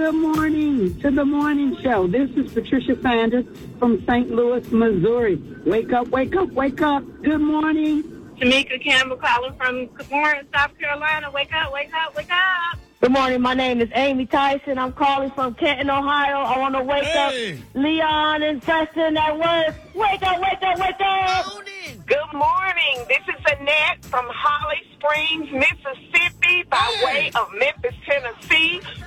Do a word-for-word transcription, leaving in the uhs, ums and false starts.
good morning to the morning show. This is Patricia Sanders from Saint Louis, Missouri. Wake up, wake up, wake up. Good morning. Tamika Campbell calling from Warren, South Carolina. Wake up, wake up, wake up. Good morning. My name is Amy Tyson. I'm calling from Canton, Ohio. I want to wake Hey. up Leon and Preston at work. Wake up, wake up, wake up. Good morning. This is Annette from Holly Springs, Mississippi, by way of Memphis, Tennessee.